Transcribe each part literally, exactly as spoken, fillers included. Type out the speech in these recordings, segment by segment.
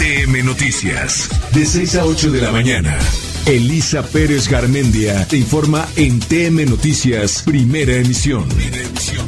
T M Noticias, de seis a ocho de la mañana. Elisa Pérez Garmendia te informa en T M Noticias, primera emisión. Primera emisión.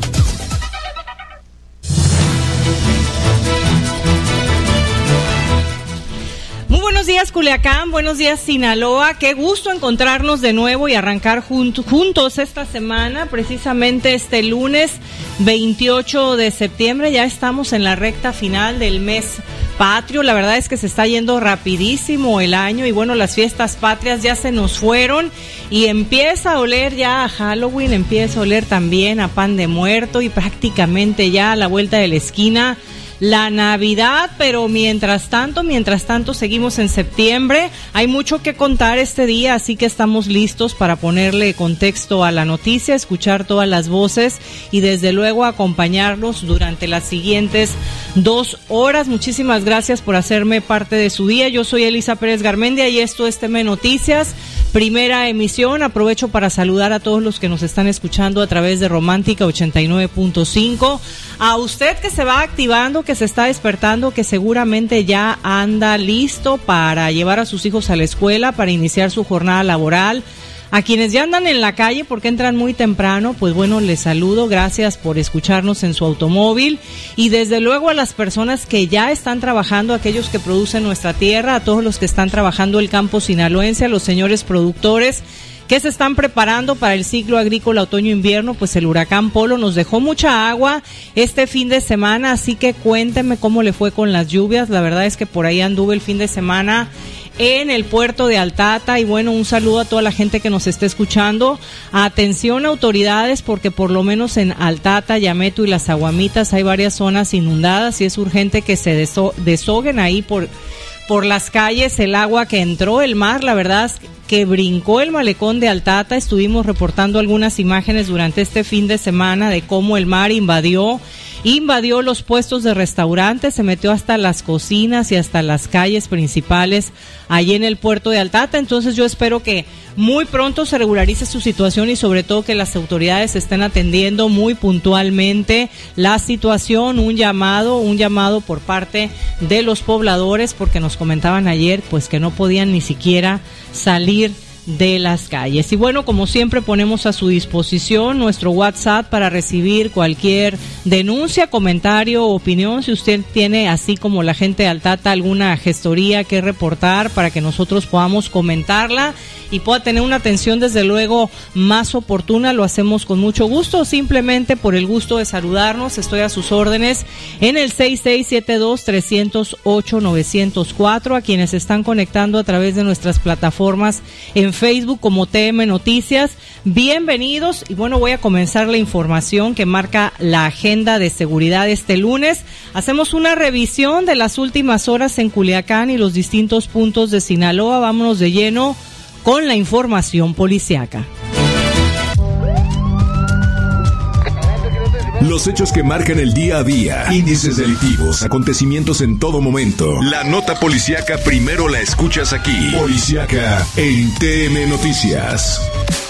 Buenos días, Culiacán, buenos días, Sinaloa. Qué gusto encontrarnos de nuevo y arrancar jun- juntos esta semana, precisamente este lunes veintiocho de septiembre. Ya estamos en la recta final del mes patrio. La verdad es que se está yendo rapidísimo el año y bueno, las fiestas patrias ya se nos fueron y empieza a oler ya a Halloween, empieza a oler también a pan de muerto y prácticamente ya a la vuelta de la esquina la Navidad, pero mientras tanto, mientras tanto seguimos en septiembre. Hay mucho que contar este día, así que estamos listos para ponerle contexto a la noticia, escuchar todas las voces y desde luego acompañarlos durante las siguientes dos horas. Muchísimas gracias por hacerme parte de su día. Yo soy Elisa Pérez Garmendia y esto es T M Noticias, primera emisión. Aprovecho para saludar a todos los que nos están escuchando a través de Romántica ochenta y nueve punto cinco. A usted que se va activando, que se está despertando, que seguramente ya anda listo para llevar a sus hijos a la escuela, para iniciar su jornada laboral. A quienes ya andan en la calle porque entran muy temprano, pues bueno, les saludo, gracias por escucharnos en su automóvil. Y desde luego a las personas que ya están trabajando, aquellos que producen nuestra tierra, a todos los que están trabajando el campo sinaloense, a los señores productores que se están preparando para el ciclo agrícola otoño-invierno. Pues el huracán Polo nos dejó mucha agua este fin de semana, así que cuéntenme cómo le fue con las lluvias. La verdad es que por ahí anduve el fin de semana en el puerto de Altata y bueno, un saludo a toda la gente que nos esté escuchando. Atención autoridades, porque por lo menos en Altata, Yameto y Las Aguamitas hay varias zonas inundadas y es urgente que se deso- deshoguen ahí por, por las calles el agua que entró. El mar, la verdad es que brincó el malecón de Altata. Estuvimos reportando algunas imágenes durante este fin de semana de cómo el mar invadió invadió los puestos de restaurantes, se metió hasta las cocinas y hasta las calles principales allí en el puerto de Altata. Entonces yo espero que muy pronto se regularice su situación y sobre todo que las autoridades estén atendiendo muy puntualmente la situación. Un llamado, un llamado por parte de los pobladores, porque nos comentaban ayer pues que no podían ni siquiera salir de las calles. Y bueno, como siempre ponemos a su disposición nuestro WhatsApp para recibir cualquier denuncia, comentario o opinión. Si usted tiene, así como la gente de Altata, alguna gestoría que reportar para que nosotros podamos comentarla y pueda tener una atención desde luego más oportuna, lo hacemos con mucho gusto. Simplemente por el gusto de saludarnos, estoy a sus órdenes en el seis seis siete dos, tres cero ocho, nueve cero cuatro. A quienes están conectando a través de nuestras plataformas en Facebook como T M Noticias, bienvenidos. Y bueno, voy a comenzar la información que marca la agenda de seguridad este lunes. Hacemos una revisión de las últimas horas en Culiacán y los distintos puntos de Sinaloa. Vámonos de lleno con la información policiaca. Los hechos que marcan el día a día, índices delictivos, acontecimientos en todo momento. La nota policiaca primero la escuchas aquí. Policiaca en T M Noticias.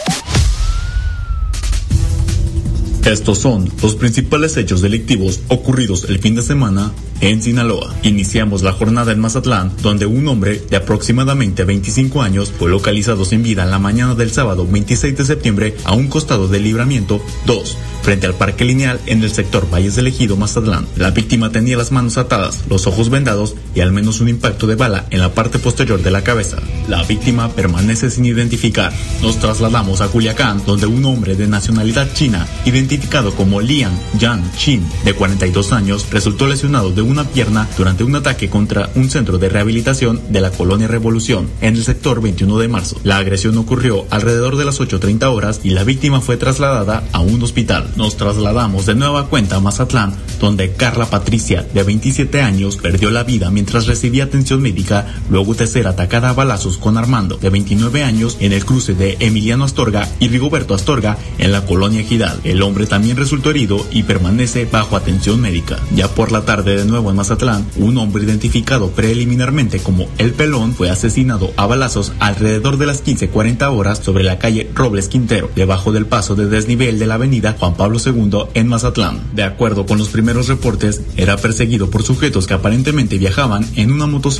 Estos son los principales hechos delictivos ocurridos el fin de semana en Sinaloa. Iniciamos la jornada en Mazatlán, donde un hombre de aproximadamente veinticinco años fue localizado sin vida en la mañana del sábado veintiséis de septiembre a un costado del Libramiento dos, frente al Parque Lineal en el sector Valles del Ejido, Mazatlán. La víctima tenía las manos atadas, los ojos vendados y al menos un impacto de bala en la parte posterior de la cabeza. La víctima permanece sin identificar. Nos trasladamos a Culiacán, donde un hombre de nacionalidad china, identificado como Lian Yan Chin, de cuarenta y dos años, resultó lesionado de una pierna durante un ataque contra un centro de rehabilitación de la Colonia Revolución, en el sector veintiuno de marzo. La agresión ocurrió alrededor de las ocho treinta horas y la víctima fue trasladada a un hospital. Nos trasladamos de nueva cuenta a Mazatlán, donde Carla Patricia, de veintisiete años, perdió la vida mientras recibía atención médica luego de ser atacada a balazos con Armando, de veintinueve años, en el cruce de Emiliano Astorga y Rigoberto Astorga, en la Colonia Ejidal. El hombre también resultó herido y permanece bajo atención médica. Ya por la tarde, de nuevo en Mazatlán, un hombre identificado preliminarmente como El Pelón fue asesinado a balazos alrededor de las quince cuarenta horas sobre la calle Robles Quintero, debajo del paso de desnivel de la avenida Juan Pablo segundo en Mazatlán. De acuerdo con los primeros reportes, era perseguido por sujetos que aparentemente viajaban en una motocicleta